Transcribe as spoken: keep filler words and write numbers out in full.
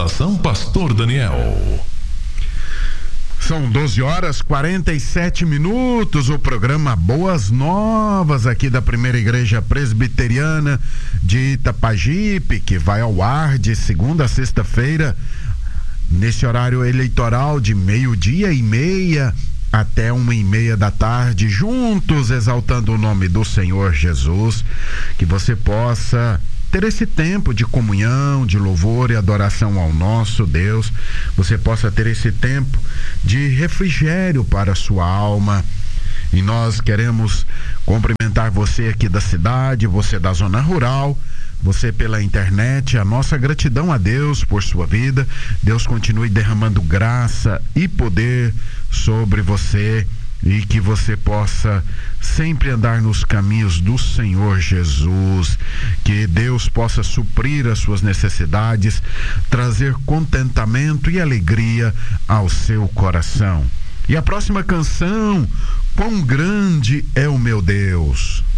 Apresentação Pastor Daniel. São doze horas e quarenta e sete minutos, o programa Boas Novas aqui da Primeira Igreja Presbiteriana de Itapajipe, que vai ao ar de segunda a sexta-feira, nesse horário eleitoral de meio-dia e meia até uma e meia da tarde, juntos exaltando o nome do Senhor Jesus, que você possa ter esse tempo de comunhão, de louvor e adoração ao nosso Deus, você possa ter esse tempo de refrigério para a sua alma. E nós queremos cumprimentar você aqui da cidade, você da zona rural, você pela internet, a nossa gratidão a Deus por sua vida. Deus continue derramando graça e poder sobre você, e que você possa sempre andar nos caminhos do Senhor Jesus, que Deus possa suprir as suas necessidades, trazer contentamento e alegria ao seu coração. E a próxima canção, Quão Grande é o Meu Deus.